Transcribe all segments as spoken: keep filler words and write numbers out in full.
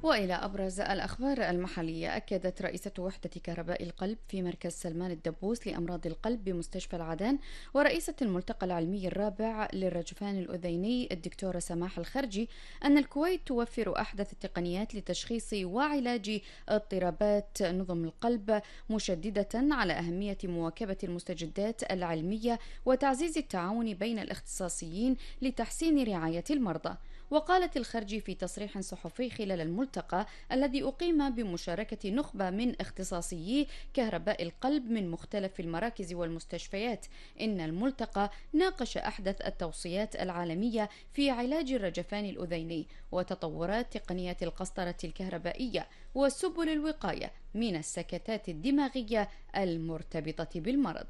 وإلى أبرز الأخبار المحلية. أكدت رئيسة وحدة كهرباء القلب في مركز سلمان الدبوس لأمراض القلب بمستشفى العدن ورئيسة الملتقى العلمي الرابع للرجفان الأذيني الدكتورة سماح الخرجي أن الكويت توفر أحدث التقنيات لتشخيص وعلاج اضطرابات نظم القلب، مشددة على أهمية مواكبة المستجدات العلمية وتعزيز التعاون بين الاختصاصيين لتحسين رعاية المرضى. وقالت الخرجي في تصريح صحفي خلال الملتقى الذي أقيم بمشاركة نخبة من اختصاصيي كهرباء القلب من مختلف المراكز والمستشفيات إن الملتقى ناقش أحدث التوصيات العالمية في علاج الرجفان الأذيني وتطورات تقنية القسطرة الكهربائية وسبل الوقاية من السكتات الدماغية المرتبطة بالمرض.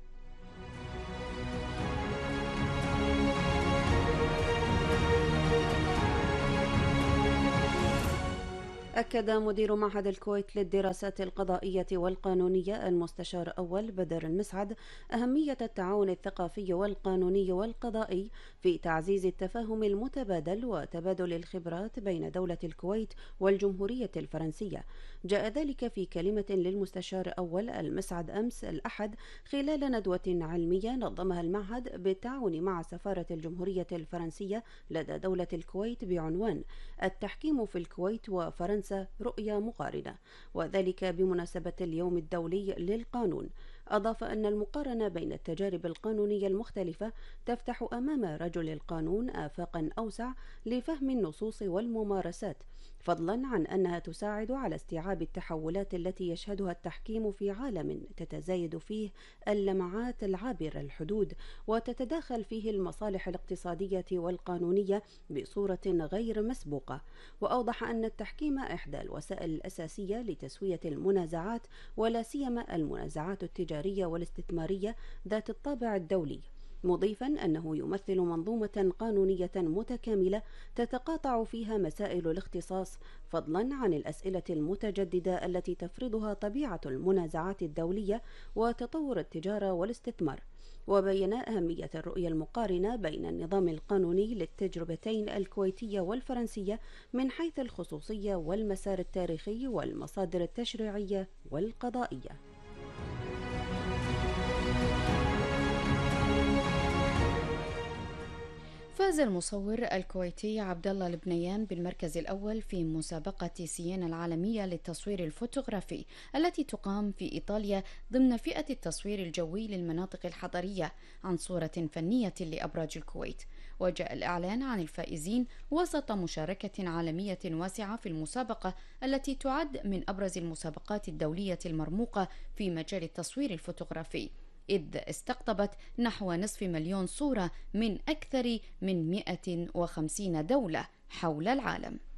أكد مدير معهد الكويت للدراسات القضائية والقانونية المستشار أول بدر المسعد أهمية التعاون الثقافي والقانوني والقضائي في تعزيز التفاهم المتبادل وتبادل الخبرات بين دولة الكويت والجمهورية الفرنسية. جاء ذلك في كلمة للمستشار أول المسعد أمس الأحد خلال ندوة علمية نظمها المعهد بالتعاون مع سفارة الجمهورية الفرنسية لدى دولة الكويت بعنوان التحكيم في الكويت وفرنسا رؤية مقارنة، وذلك بمناسبة اليوم الدولي للقانون. أضاف أن المقارنة بين التجارب القانونية المختلفة تفتح أمام رجل القانون آفاقا أوسع لفهم النصوص والممارسات، فضلا عن أنها تساعد على استيعاب التحولات التي يشهدها التحكيم في عالم تتزايد فيه اللمعات العابرة الحدود وتتداخل فيه المصالح الاقتصادية والقانونية بصورة غير مسبوقة. وأوضح أن التحكيم إحدى الوسائل الأساسية لتسوية المنازعات، ولا سيما المنازعات التجارية والاستثمارية ذات الطابع الدولي، مضيفا أنه يمثل منظومة قانونية متكاملة تتقاطع فيها مسائل الاختصاص، فضلا عن الأسئلة المتجددة التي تفرضها طبيعة المنازعات الدولية وتطور التجارة والاستثمار. وبين أهمية الرؤية المقارنة بين النظام القانوني للتجربتين الكويتية والفرنسية من حيث الخصوصية والمسار التاريخي والمصادر التشريعية والقضائية. فاز المصور الكويتي عبد الله البنيان بالمركز الأول في مسابقة سيينا العالمية للتصوير الفوتوغرافي التي تقام في إيطاليا ضمن فئة التصوير الجوي للمناطق الحضرية عن صورة فنية لأبراج الكويت. وجاء الإعلان عن الفائزين وسط مشاركة عالمية واسعة في المسابقة التي تعد من أبرز المسابقات الدولية المرموقة في مجال التصوير الفوتوغرافي، إذ استقطبت نحو نصف مليون صورة من أكثر من مئة وخمسين دولة حول العالم.